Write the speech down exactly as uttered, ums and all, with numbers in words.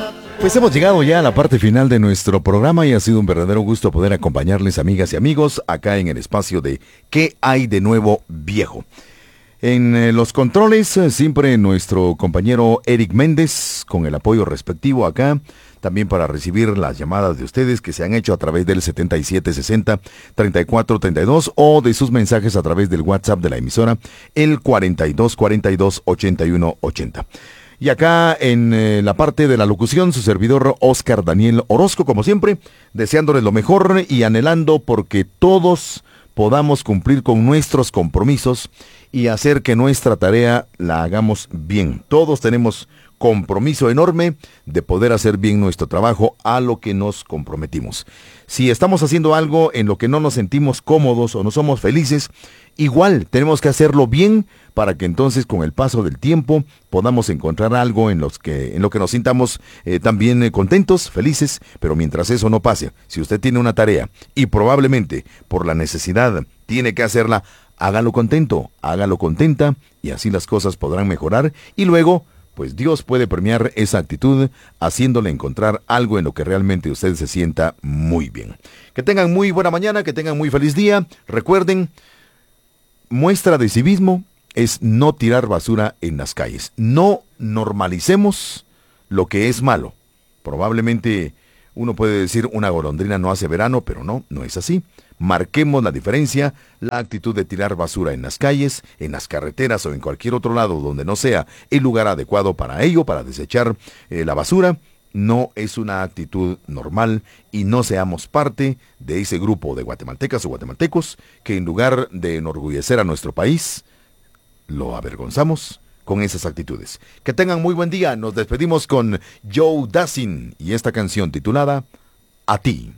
Pues hemos llegado ya a la parte final de nuestro programa y ha sido un verdadero gusto poder acompañarles, amigas y amigos, acá en el espacio de ¿Qué hay de nuevo, viejo? En eh, los controles, eh, siempre nuestro compañero Eric Méndez, con el apoyo respectivo acá, también para recibir las llamadas de ustedes que se han hecho a través del setenta y siete sesenta, treinta y cuatro treinta y dos o de sus mensajes a través del WhatsApp de la emisora, el cuarenta y dos cuarenta y dos ochenta y uno ochenta. Y acá en eh, la parte de la locución, su servidor Oscar Daniel Orozco, como siempre, deseándoles lo mejor y anhelando porque todos podamos cumplir con nuestros compromisos y hacer que nuestra tarea la hagamos bien. Todos tenemos compromiso enorme de poder hacer bien nuestro trabajo a lo que nos comprometimos. Si estamos haciendo algo en lo que no nos sentimos cómodos o no somos felices, igual tenemos que hacerlo bien para que entonces con el paso del tiempo podamos encontrar algo en, los que, en lo que nos sintamos eh, también eh, contentos, felices, pero mientras eso no pase, si usted tiene una tarea y probablemente por la necesidad tiene que hacerla, hágalo contento, hágalo contenta y así las cosas podrán mejorar y luego pues Dios puede premiar esa actitud haciéndole encontrar algo en lo que realmente usted se sienta muy bien. Que tengan muy buena mañana, que tengan muy feliz día. Recuerden, muestra de civismo es no tirar basura en las calles. No normalicemos lo que es malo. Probablemente uno puede decir una golondrina no hace verano, pero no, no es así. Marquemos la diferencia, la actitud de tirar basura en las calles, en las carreteras o en cualquier otro lado donde no sea el lugar adecuado para ello, para desechar eh, la basura, no es una actitud normal y no seamos parte de ese grupo de guatemaltecas o guatemaltecos que en lugar de enorgullecer a nuestro país, lo avergonzamos con esas actitudes. Que tengan muy buen día, nos despedimos con Joe Dassin y esta canción titulada A ti.